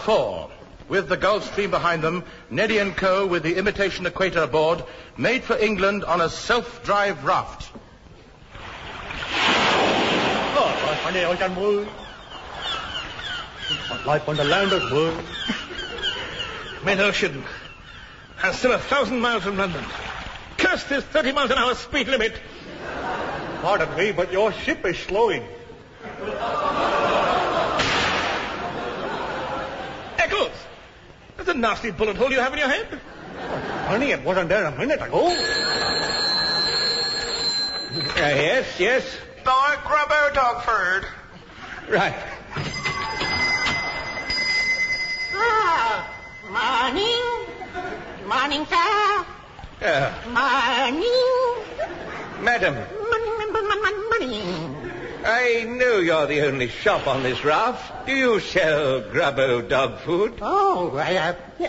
4, with the Gulf Stream behind them, Neddy & Co. with the imitation equator aboard, made for England on a self-drive raft. Life on the land of world. Main ocean. And still 1,000 miles from London. Curse this 30 miles an hour speed limit. Pardon me, but your ship is slowing. Eccles! That's a nasty bullet hole you have in your head. Honey, it wasn't there a minute ago. Yes. Dog Grubbo Dogford. Right. Morning, sir. Morning. Madam, Morning. I know you're the only shop on this raft. Do you sell Grubbo dog food? Oh, yeah.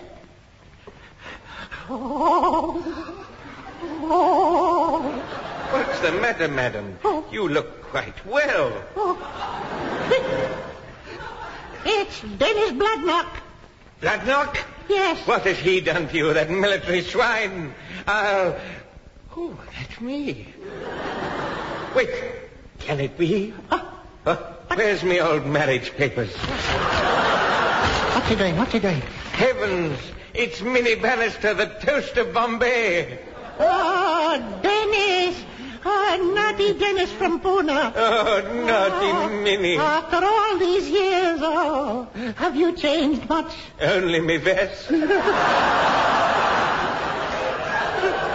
What's the matter, madam? You look quite well. It's Dennis Bloodknock. Bloodknock? Yes. What has he done to you, that military swine? Oh, that's me. Wait, can it be? Where's me old marriage papers? What's he doing? Heavens, it's Minnie Bannister, the toast of Bombay. Oh, Dennis. Oh, naughty Dennis from Pune. Oh, naughty Minnie. After all these years, have you changed much? Only me vest.